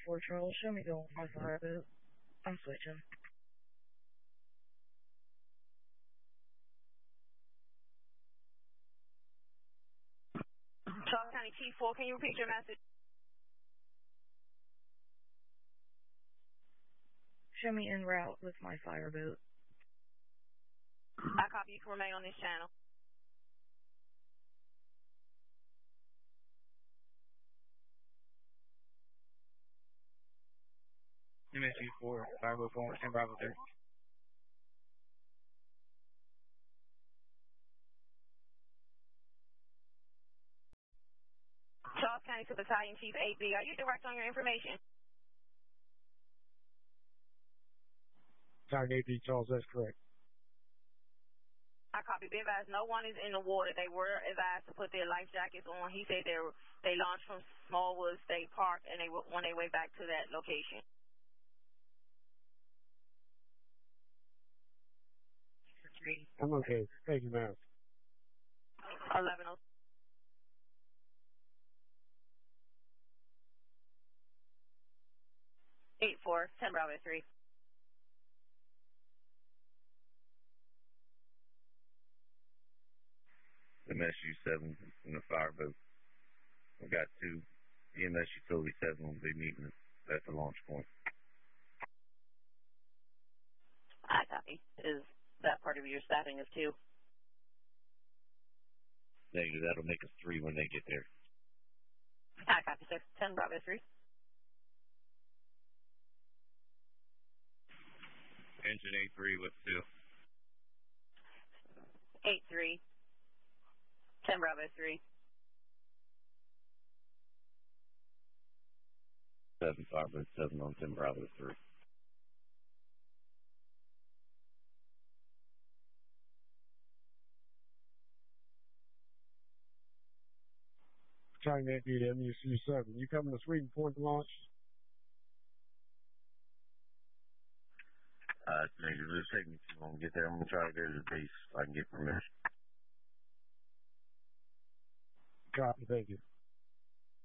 4 Charles, show me the my fire boat. I'm switching. Charles County Chief 4, can you repeat your message? Show me en route with my fire boat. I copy. You can remain on this channel. MSU 4, fireboat 4, 10 Bravo 3. Charles County to Battalion Chief 8B. Are you direct on your information? Battalion 8B, Charles, that's correct. I copy. Be advised, no one is in the water. They were advised to put their life jackets on. He said they launched from Smallwood State Park and they were on their way back to that location. I'm okay. Thank you, ma'am. 11:06. 8-4, 10 Bravo 3. MSU 7 in the fireboat. We got 2. EMS Utility 7 will be meeting at the launch point. I copy. Is that part of your staffing of 2? Negative. That'll make us 3 when they get there. I copy, sir. 10 Bravo 3. Engine A3 with 2. 8-3, 10 Bravo 3. 7 fireboat 7 on 10 Bravo 3. Battalion 8B to MSU 7. You coming to Sweden Point to launch? Negative. It'll take me too long to get there. I'm going to try to go to the base so I can get permission. Copy, thank you.